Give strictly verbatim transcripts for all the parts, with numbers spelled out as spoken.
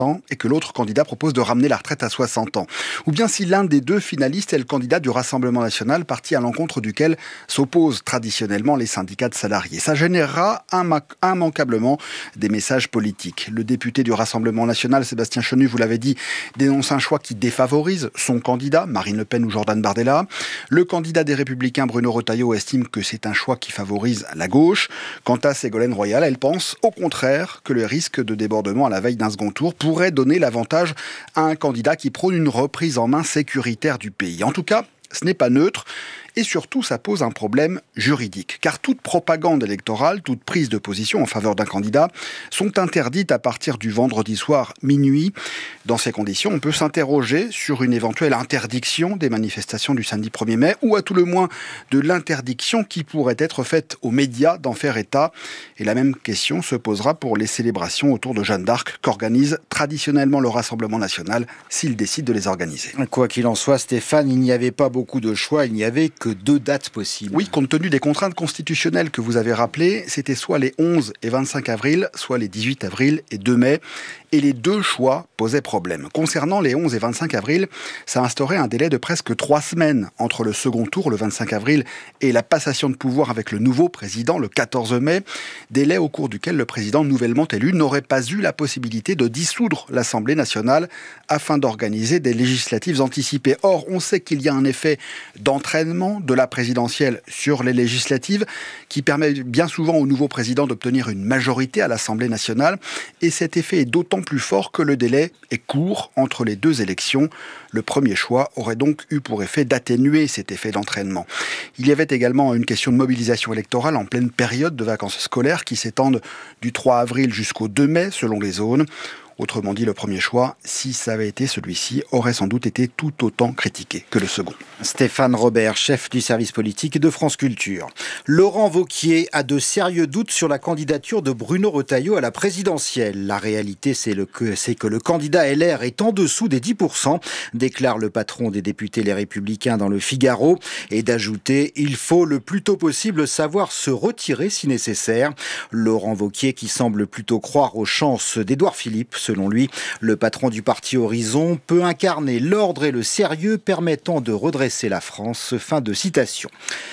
et que l'autre candidat propose de ramener la retraite à soixante ans. Ou bien si l'un des deux finalistes est le candidat du Rassemblement national, parti à l'encontre duquel s'opposent traditionnellement les syndicats de salariés. Ça générera immanquablement des messages politiques. Le député du Rassemblement national, Sébastien Chenu, vous l'avez dit, dénonce un choix qui défavorise son candidat, Marine Le Pen ou Jordan Bardella. Le candidat des Républicains, Bruno Retailleau, estime que c'est un choix qui favorise la gauche. Quant à Ségolène Royal, elle pense au contraire que le risque de débordement à la veille d'un second tour pourrait donner l'avantage à un candidat qui prône une reprise en main sécuritaire du pays. En tout cas, ce n'est pas neutre. Et surtout, ça pose un problème juridique. Car toute propagande électorale, toute prise de position en faveur d'un candidat sont interdites à partir du vendredi soir minuit. Dans ces conditions, on peut s'interroger sur une éventuelle interdiction des manifestations du samedi premier mai ou à tout le moins de l'interdiction qui pourrait être faite aux médias d'en faire état. Et la même question se posera pour les célébrations autour de Jeanne d'Arc qu'organise traditionnellement le Rassemblement national s'il décide de les organiser. Quoi qu'il en soit, Stéphane, il n'y avait pas beaucoup de choix, il n'y avait que deux dates possibles. Oui, compte tenu des contraintes constitutionnelles que vous avez rappelées, c'était soit les onze et vingt-cinq avril, soit les dix-huit avril et deux mai. Et les deux choix posaient problème. Concernant les onze et vingt-cinq avril, ça instaurait un délai de presque trois semaines entre le second tour, le vingt-cinq avril, et la passation de pouvoir avec le nouveau président, le quatorze mai. Délai au cours duquel le président nouvellement élu n'aurait pas eu la possibilité de dissoudre l'Assemblée nationale afin d'organiser des législatives anticipées. Or, on sait qu'il y a un effet d'entraînement de la présidentielle sur les législatives qui permet bien souvent au nouveau président d'obtenir une majorité à l'Assemblée nationale. Et cet effet est d'autant plus fort que le délai est court entre les deux élections. Le premier choix aurait donc eu pour effet d'atténuer cet effet d'entraînement. Il y avait également une question de mobilisation électorale en pleine période de vacances scolaires qui s'étendent du trois avril jusqu'au deux mai selon les zones. Autrement dit, le premier choix, si ça avait été celui-ci, aurait sans doute été tout autant critiqué que le second. Stéphane Robert, chef du service politique de France Culture. Laurent Wauquiez a de sérieux doutes sur la candidature de Bruno Retailleau à la présidentielle. La réalité, c'est, le que, c'est que le candidat L R est en dessous des dix pour cent, déclare le patron des députés Les Républicains dans le Figaro, et d'ajouter « Il faut le plus tôt possible savoir se retirer si nécessaire ». Laurent Wauquiez qui semble plutôt croire aux chances d'Édouard Philippe. Selon lui, le patron du parti Horizon peut incarner l'ordre et le sérieux permettant de redresser la France. Fin de citation.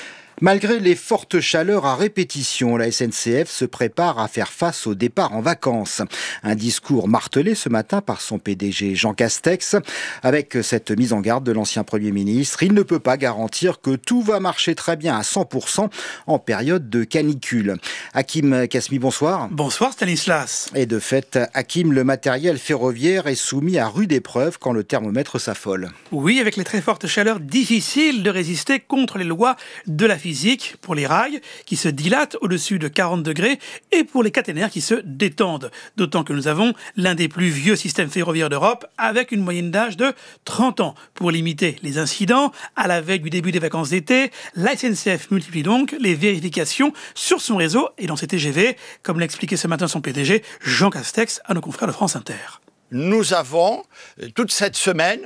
Malgré les fortes chaleurs à répétition, la S N C F se prépare à faire face au départ en vacances. Un discours martelé ce matin par son P D G Jean Castex. Avec cette mise en garde de l'ancien Premier ministre, il ne peut pas garantir que tout va marcher très bien à cent pour cent en période de canicule. Hakim Kasmi, bonsoir. Bonsoir Stanislas. Et de fait, Hakim, le matériel ferroviaire est soumis à rude épreuve quand le thermomètre s'affole. Oui, avec les très fortes chaleurs, difficile de résister contre les lois de la physique. Physique pour les rails qui se dilatent au-dessus de quarante degrés et pour les caténaires qui se détendent. D'autant que nous avons l'un des plus vieux systèmes ferroviaires d'Europe avec une moyenne d'âge de trente ans. Pour limiter les incidents, à la veille du début des vacances d'été, la S N C F multiplie donc les vérifications sur son réseau et dans ses T G V, comme l'a expliqué ce matin son P D G Jean Castex à nos confrères de France Inter. Nous avons, toute cette semaine,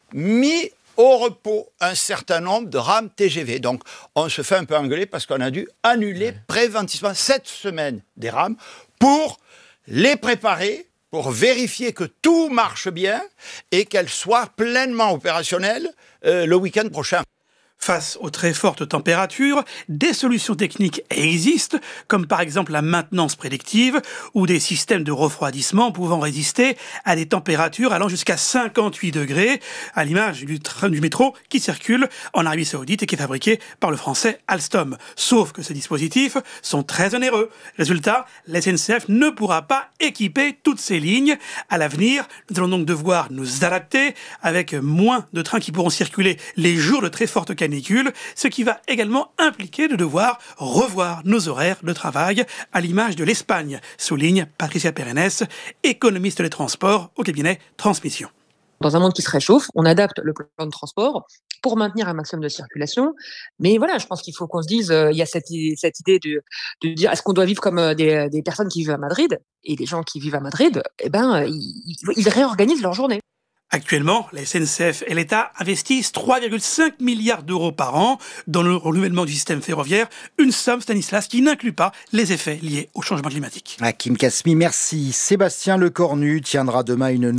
mis au repos un certain nombre de rames T G V. Donc, on se fait un peu engueuler parce qu'on a dû annuler préventivement cette semaine des rames pour les préparer, pour vérifier que tout marche bien et qu'elles soient pleinement opérationnelles euh, le week-end prochain. Face aux très fortes températures, des solutions techniques existent, comme par exemple la maintenance prédictive ou des systèmes de refroidissement pouvant résister à des températures allant jusqu'à cinquante-huit degrés, à l'image du train du métro qui circule en Arabie Saoudite et qui est fabriqué par le français Alstom. Sauf que ces dispositifs sont très onéreux. Résultat, la S N C F ne pourra pas équiper toutes ces lignes. À l'avenir, nous allons donc devoir nous adapter avec moins de trains qui pourront circuler les jours de très forte canicule, ce qui va également impliquer de devoir revoir nos horaires de travail à l'image de l'Espagne, souligne Patricia Perennes, économiste des transports au cabinet Transmission. Dans un monde qui se réchauffe, on adapte le plan de transport pour maintenir un maximum de circulation. Mais voilà, je pense qu'il faut qu'on se dise, euh, il y a cette, cette idée de, de dire, est-ce qu'on doit vivre comme euh, des, des personnes qui vivent à Madrid? Et les gens qui vivent à Madrid, eh ben, ils, ils réorganisent leur journée. Actuellement, la S N C F et l'État investissent trois virgule cinq milliards d'euros par an dans le renouvellement du système ferroviaire, une somme, Stanislas, qui n'inclut pas les effets liés au changement climatique. Hakim Kasmi, merci. Sébastien Lecornu tiendra demain une